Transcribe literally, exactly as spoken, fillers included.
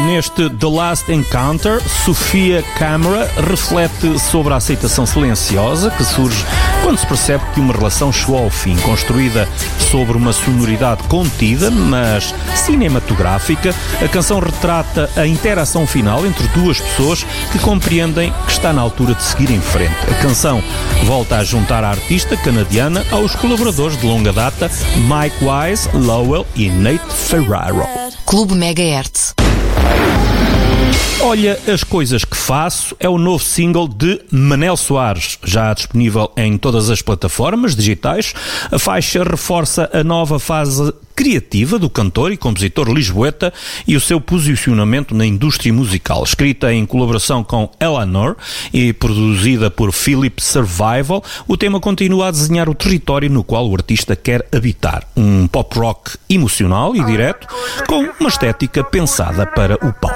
Neste The Last Encounter, Sofia Camera reflete sobre a aceitação silenciosa que surge quando se percebe que uma relação chegou ao fim, construída sobre uma sonoridade contida, mas cinematográfica. A canção retrata a interação final entre duas pessoas que compreendem que está na altura de seguir em frente. A canção volta a juntar a artista canadiana aos colaboradores de longa data Mike Wise, Lowell e Nate Ferraro. Clube Megahertz. Olha as coisas que faço é o novo single de Manel Soares, já disponível em todas as plataformas digitais. A faixa reforça a nova fase criativa do cantor e compositor lisboeta e o seu posicionamento na indústria musical. Escrita em colaboração com Eleanor e produzida por Philip Survival, o tema continua a desenhar o território no qual o artista quer habitar. Um pop rock emocional e direto, com uma estética pensada para o palco.